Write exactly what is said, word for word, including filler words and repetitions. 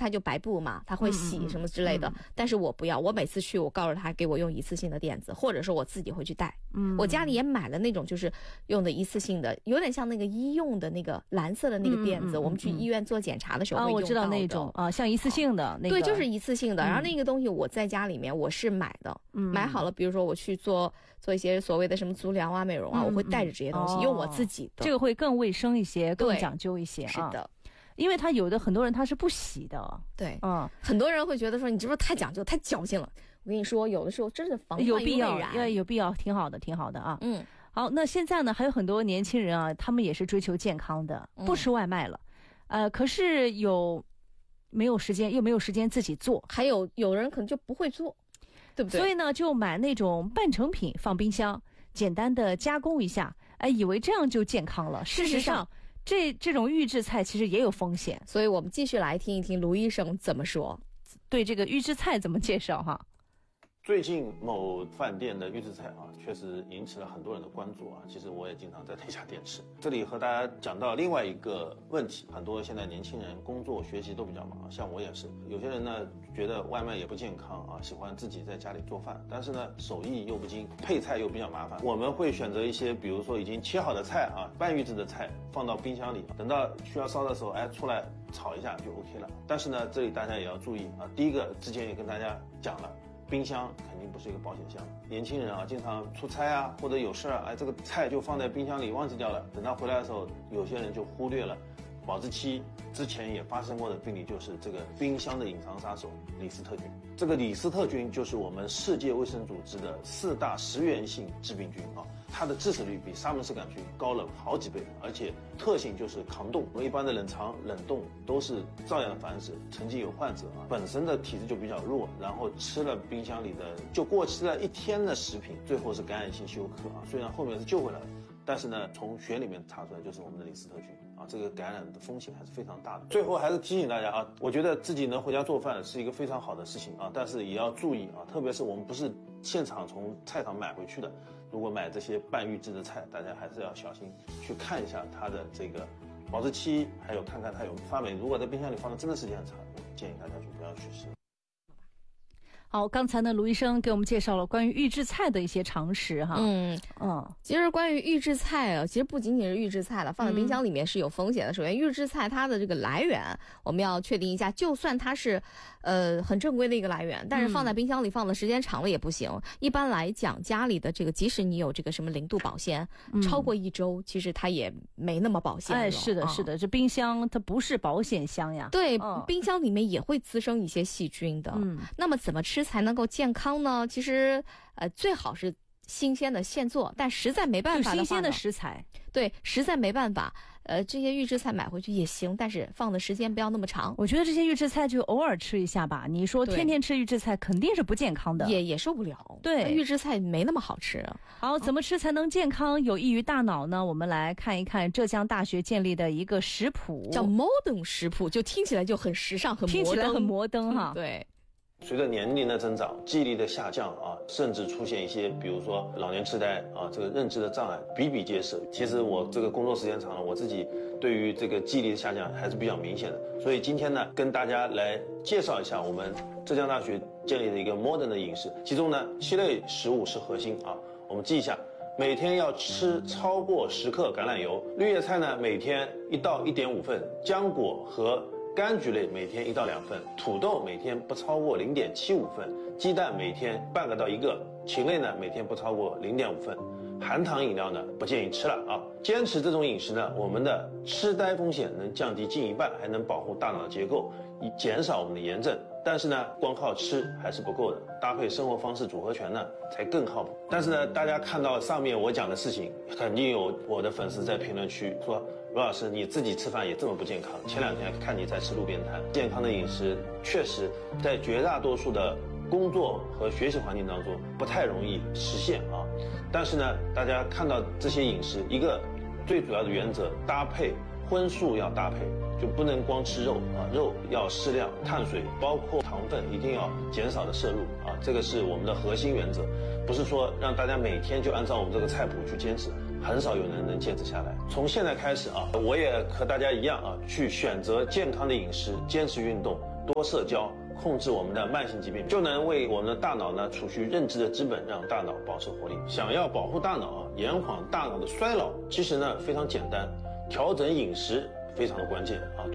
他就白布嘛，他会洗什么之类的。嗯嗯、但是我不要，我每次去，我告诉他给我用一次性的垫子，或者说我自己会去带。嗯，我家里也买了那种就是用的一次性的，有点像那个医用的那个蓝色的那个垫子，嗯嗯嗯、我们去医院做检查的时候会用到的。啊，我知道那种啊，像一次性的那个。 对，就是一次性的。嗯、然后那个东西我在家里面我是买的，嗯、买好了，比如说我去做做一些所谓的什么足疗啊、美容啊，嗯、我会带着这些东西，哦、用我自己的， 这个会更卫生一些，更讲究一些。 是的。啊， 因为他有的很多人他是不洗的， 对，嗯，很多人会觉得说你这不是太讲究、太矫情了。我跟你说，有的时候真是防患于未然， 有必要，要有必要，挺好的，挺好的啊。嗯，好，那现在呢，还有很多年轻人啊，他们也是追求健康的，不吃外卖了，嗯、呃，可是有没有时间，又没有时间自己做， 还有有人可能就不会做，对不对？ 所以呢，就买那种半成品放冰箱，简单的加工一下，哎，以为这样就健康了。事实上，这这种预制菜其实也有风险， 所以我们继续来听一听卢医生怎么说， 对这个预制菜怎么介绍哈。 最近某饭店的预制菜啊，确实引起了很多人的关注啊。其实我也经常在那家店吃。这里和大家讲到另外一个问题，很多现在年轻人工作学习都比较忙，像我也是。有些人呢觉得外卖也不健康啊，喜欢自己在家里做饭，但是呢手艺又不精，配菜又比较麻烦。我们会选择一些，比如说已经切好的菜啊，半预制的菜放到冰箱里，等到需要烧的时候，哎，出来炒一下就 OK 了。但是呢，这里大家也要注意啊。第一个，之前也跟大家讲了。冰箱肯定不是一个保险箱，年轻人啊，经常出差啊，或者有事啊，哎，这个菜就放在冰箱里忘记掉了，等他回来的时候，有些人就忽略了保质期。之前也发生过的病例就是这个冰箱的隐藏杀手李斯特菌。这个李斯特菌就是我们世界卫生组织的四大食源性致病菌啊，它的致死率比沙门氏杆菌高了好几倍，而且特性就是抗冻。我们一般的冷藏冷冻都是照样的繁殖。曾经有患者啊，本身的体质就比较弱，然后吃了冰箱里的就过期了一天的食品，最后是感染性休克啊。虽然后面是救回来了，但是呢，从血里面查出来就是我们的李斯特菌啊，这个感染的风险还是非常大的。最后还是提醒大家啊，我觉得自己能回家做饭是一个非常好的事情啊，但是也要注意啊，特别是我们不是现场从菜场买回去的，如果买这些半预制的菜，大家还是要小心去看一下它的这个保质期，还有看看它有发霉。如果在冰箱里放的真的时间很长，我建议大家就不要去吃。 好，刚才呢，卢医生给我们介绍了关于预制菜的一些常识哈。嗯嗯，其实关于预制菜啊，其实不仅仅是预制菜了，放在冰箱里面是有风险的。嗯、首先，预制菜它的这个来源我们要确定一下，就算它是呃很正规的一个来源，但是放在冰箱里放的时间长了也不行。嗯、一般来讲，家里的这个即使你有这个什么零度保鲜，嗯、超过一周，其实它也没那么保鲜了。 哎，是的，是的，这冰箱它不是保险箱呀。 对，哦、冰箱里面也会滋生一些细菌的。嗯，那么怎么吃才能够健康呢？其实，呃，最好是新鲜的现做，但实在没办法的话呢， 新鲜的食材， 对，实在没办法，呃，这些预制菜买回去也行，但是放的时间不要那么长。 我觉得这些预制菜就偶尔吃一下吧。你说天天吃预制菜肯定是不健康的， 也也受不了。 对， 预制菜没那么好吃。 好，怎么吃才能健康有益于大脑呢？我们来看一看浙江大学建立的一个食谱， 叫 Modern 食谱，就听起来就很时尚，很摩登， 听起来很摩登哈。 嗯、对。 随着年龄的增长，记忆力的下降啊，甚至出现一些，比如说老年痴呆啊，这个认知的障碍比比皆是。其实我这个工作时间长了，我自己对于这个记忆力的下降还是比较明显的。所以今天呢，跟大家来介绍一下我们浙江大学建立的一个 modern 的饮食，其中呢，七类食物是核心啊，我们记一下。每天要吃超过十克橄榄油，绿叶菜呢每天一到一点五份，浆果和柑橘类每天一到两份，土豆每天不超过零点七五份，鸡蛋每天半个到一个，禽类呢每天不超过零点五份，含糖饮料呢不建议吃了啊。坚持这种饮食呢，我们的痴呆风险能降低近一半，还能保护大脑结构，以减少我们的炎症。但是呢，光靠吃还是不够的，搭配生活方式组合拳呢才更靠谱。但是呢，大家看到上面我讲的事情，肯定有我的粉丝在评论区说，罗老师你自己吃饭也这么不健康，前两天看你在吃路边摊。健康的饮食确实在绝大多数的工作和学习环境当中不太容易实现啊。但是呢，大家看到这些饮食，一个最主要的原则，搭配荤素要搭配，就不能光吃肉啊，肉要适量，碳水包括糖分一定要减少的摄入啊，这个是我们的核心原则，不是说让大家每天就按照我们这个菜谱去坚持，很少有人能坚持下来。从现在开始啊，我也和大家一样啊，去选择健康的饮食，坚持运动， 多社交，控制我们的慢性疾病，就能为我们的大脑呢储蓄认知的资本，让大脑保持活力。想要保护大脑，延缓大脑的衰老，其实呢非常简单，调整饮食非常的关键啊。